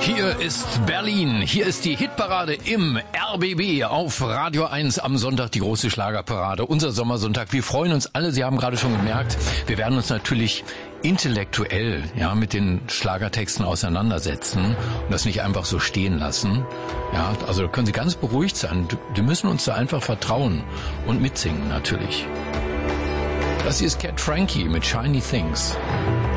Hier ist Berlin, hier ist die Hitparade im RBB auf Radio 1 am Sonntag, die große Schlagerparade, unser Sommersonntag. Wir freuen uns alle, Sie haben gerade schon gemerkt, wir werden uns natürlich intellektuell mit den Schlagertexten auseinandersetzen und das nicht einfach so stehen lassen. Ja, also da können Sie ganz beruhigt sein, die müssen uns da einfach vertrauen und mitsingen natürlich. Das hier ist Cat Frankie mit Shiny Things.